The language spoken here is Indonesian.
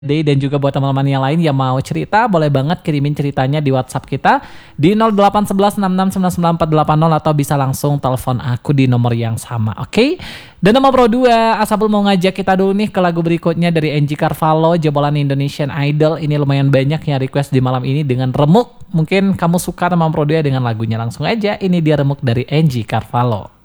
Dan juga buat teman-teman yang lain yang mau cerita, boleh banget kirimin ceritanya di WhatsApp kita di 081166994880 atau bisa langsung telepon aku di nomor yang sama, oke? Dan nomor Pro 2, Asapul mau ngajak kita dulu nih ke lagu berikutnya dari Angie Carvalho, jebolan Indonesian Idol. Ini lumayan banyak yang request di malam ini dengan Remuk. Mungkin kamu suka sama Pro 2 dengan lagunya, langsung aja. Ini dia Remuk dari Angie Carvalho.